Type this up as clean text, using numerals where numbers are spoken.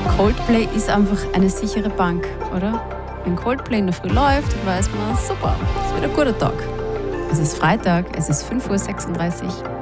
Coldplay ist einfach eine sichere Bank, oder? Wenn Coldplay in der Früh läuft, dann weiß man, super, es wird ein guter Tag. Es ist Freitag, es ist 5:36 Uhr.